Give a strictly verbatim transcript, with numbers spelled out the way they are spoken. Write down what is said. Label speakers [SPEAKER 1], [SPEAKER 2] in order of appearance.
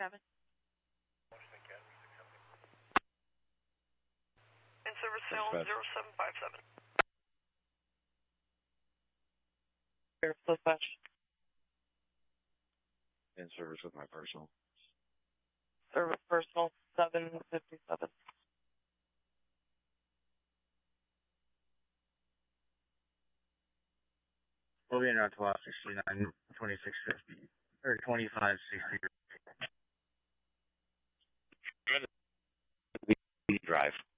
[SPEAKER 1] cabin.
[SPEAKER 2] In service film zero seven five seven.
[SPEAKER 1] Air dispatch.
[SPEAKER 3] In service with my personal.
[SPEAKER 1] Service personal seven fifty-seven.
[SPEAKER 4] We'll be in our twelve sixty-nine, twenty-six fifty, or twenty-five sixty.
[SPEAKER 3] Drive.